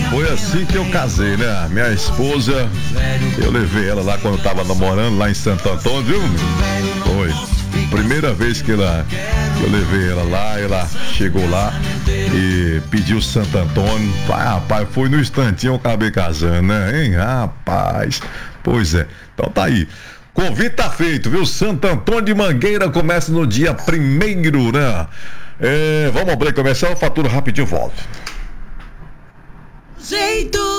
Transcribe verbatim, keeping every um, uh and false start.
Foi assim que eu casei, né? Minha esposa, eu levei ela lá quando eu tava namorando, lá em Santo Antônio, viu? Foi. Primeira vez que, ela, que eu levei ela lá, ela chegou lá e pediu Santo Antônio. Ah, rapaz, foi no instantinho eu acabei casando, né? Hein, rapaz? Pois é. Então tá aí. Convite tá feito, viu? Santo Antônio de Mangueira começa no dia primeiro, né? É, vamos ao break comercial, fatura rapidinho, volta. Jeito